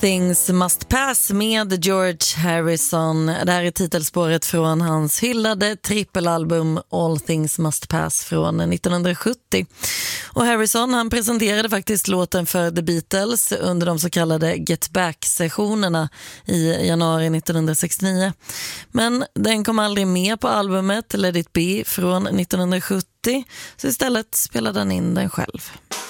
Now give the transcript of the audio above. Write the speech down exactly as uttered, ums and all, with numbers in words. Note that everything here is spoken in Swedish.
Things Must Pass med George Harrison. Det här är titelspåret från hans hyllade trippelalbum All Things Must Pass från nittonhundrasjuttio. Och Harrison, han presenterade faktiskt låten för The Beatles under de så kallade Get Back-sessionerna i januari nittonhundrasextionio. Men den kom aldrig med på albumet Let It Be från nittonhundrasjuttio, så istället spelade han in den själv.